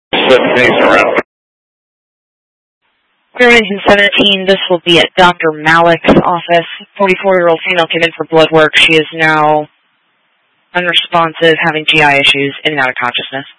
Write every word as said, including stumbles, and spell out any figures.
seventeen around. Remington seventeen, this will be at Doctor Malik's office. forty-four-year-old female came in for blood work. She is now unresponsive, having G I issues, in and out of consciousness.